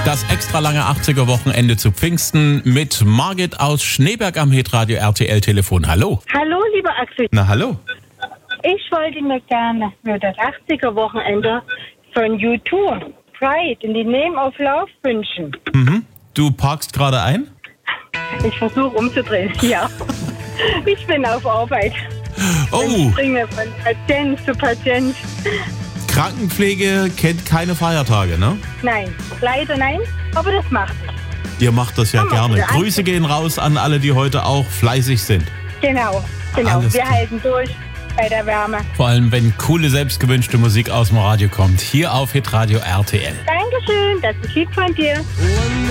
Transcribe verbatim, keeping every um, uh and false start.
Das extra lange achtziger-Wochenende zu Pfingsten mit Margit aus Schneeberg am Hitradio R T L-Telefon. Hallo. Hallo, lieber Axel. Na, hallo. Ich wollte mir gerne für das achtziger-Wochenende von U zwei Pride in the Name of Love wünschen. Mhm. Du parkst gerade ein? Ich versuche umzudrehen, ja. Ich bin auf Arbeit. Oh. Ich springe von Patient zu Patient. Krankenpflege kennt keine Feiertage, ne? Nein, leider nein, aber das macht es. Ihr macht das ja Komm, gerne. wieder Grüße an. gehen raus an alle, die heute auch fleißig sind. Genau, genau. Alles Wir klar. halten durch bei der Wärme. Vor allem, wenn coole, selbstgewünschte Musik aus dem Radio kommt. Hier auf Hitradio R T L. Dankeschön, das ist lieb von dir.